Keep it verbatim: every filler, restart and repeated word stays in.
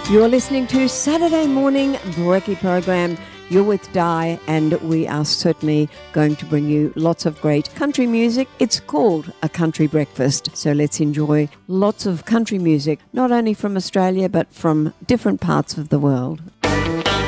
You're listening to Saturday Morning Brekkie Program. You're with Di, and we are certainly going to bring you lots of great country music. It's called A Country Breakfast, so let's enjoy lots of country music, not only from Australia, but from different parts of the world.